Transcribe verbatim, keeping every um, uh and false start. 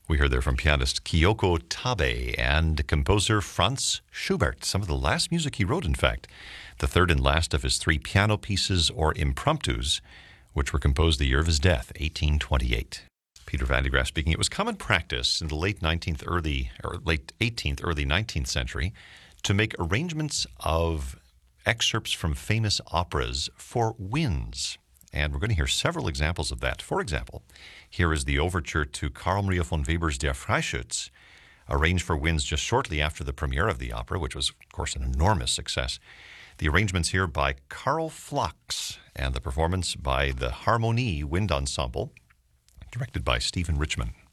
We heard there from pianist Kyoko Tabe and composer Franz Schubert, some of the last music he wrote, in fact, the third and last of his three piano pieces or impromptus, which were composed the year of his death, eighteen twenty-eight. Peter Van de Graaff speaking. It was common practice in the late nineteenth, early or late eighteenth, early nineteenth century to make arrangements of excerpts from famous operas for winds. And we're going to hear several examples of that. For example, here is the overture to Karl Maria von Weber's Der Freischütz, arranged for winds just shortly after the premiere of the opera, which was, of course, an enormous success. The arrangement's here by Karl Flachs, and the performance by the Harmonie Wind Ensemble, directed by Stephen Richman.